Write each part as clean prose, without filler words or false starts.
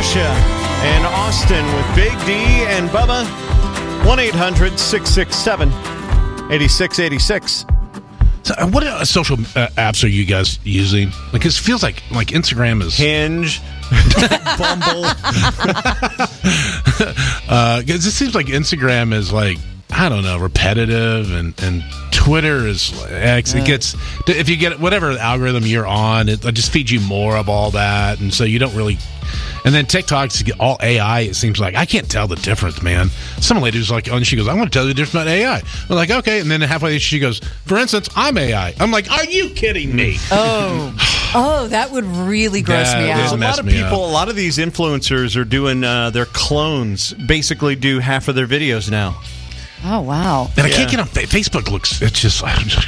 Alicia and Austin with Big D and Bubba. 1-800-667-8686. So what social apps are you guys using? Because it feels like Instagram is Hinge, Bumble. Because it seems like Instagram is like, I don't know, repetitive, and Twitter is X. It gets, if you get whatever algorithm you're on, it just feeds you more of all that, and so you don't really. And then TikTok's all AI. It seems like I can't tell the difference, man. Some lady was like, she goes, "I want to tell you the difference about AI." I'm like, okay, and then halfway she goes, "For instance, I'm AI." I'm like, "Are you kidding me?" Oh, that would really gross me There's out. a lot of people, a lot of these influencers are doing their clones basically do half of their videos now. Oh, wow. And I can't get on Facebook. It's just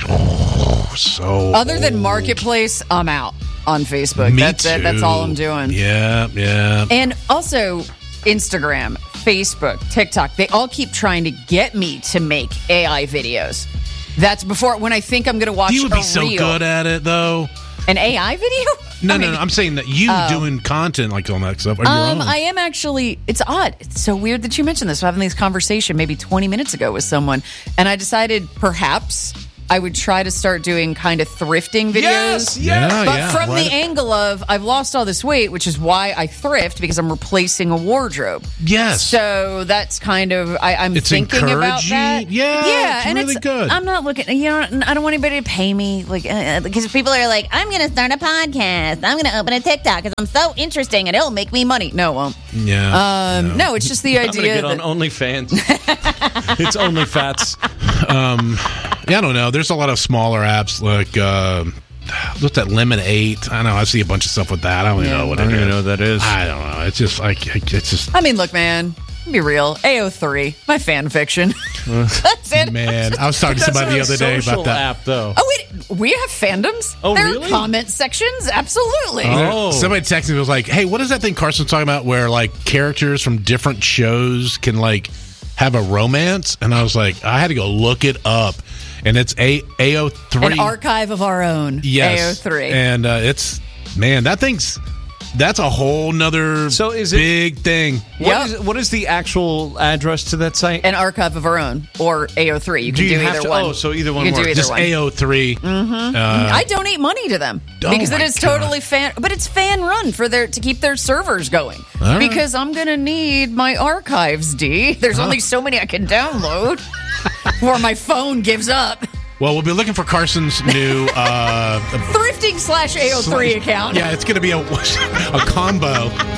so. Other than old. Marketplace, I'm out on Facebook. Me That's it. That's too. all I'm doing. Yeah. And also, Instagram, Facebook, TikTok, they all keep trying to get me to make AI videos. That's when I think I'm going to watch You would a be so reel. good at it, though. An AI video? No, I'm saying that you doing content like on that stuff on your own. I am actually, it's odd. It's so weird that you mentioned this. We're having this conversation maybe 20 minutes ago with someone, and I decided perhaps I would try to start doing kind of thrifting videos. Yeah, But from the angle of, I've lost all this weight, which is why I thrift, because I'm replacing a wardrobe. Yes. So that's kind of, I'm It's thinking about encouraging. that. Yeah, it's and really good. I'm not looking, I don't want anybody to pay me, because people are like, I'm going to start a podcast. I'm going to open a TikTok because I'm so interesting and it'll make me money. No, it won't. Yeah. No, it's just the I'm going to idea get on that OnlyFans. It's OnlyFats. Yeah, I don't know. There's a lot of smaller apps like what's that Lemonade? I know I see a bunch of stuff with that. I don't even know what I it don't is. even know what that is. I don't know. It's just like it's just I mean, look, man, be real. AO3, my fan fiction. That's it. man. I was talking to somebody the other day about that. app, though. Oh, wait, we have fandoms? Oh, there really? are comment sections? Absolutely. Oh. Somebody texted me was like, "Hey, what is that thing Carson's talking about where like characters from different shows can like have a romance?" And I was like, I had to go look it up, and it's AO3, An archive of our own. yes, AO3. and that's a whole nother So is it- big thing. Yep. What is the actual address to that site? An archive of our own, or AO3. You can do, have either to? one. Oh, so either one You can do works. either Just one. AO3. I donate money to them Oh because it my is God. totally but it's fan run to keep their servers going. All right. Because I'm gonna need my archives, D. There's only so many I can download before my phone gives up. Well, we'll be looking for Carson's new Thrifting /AO3 account. yeah, it's going to be a combo.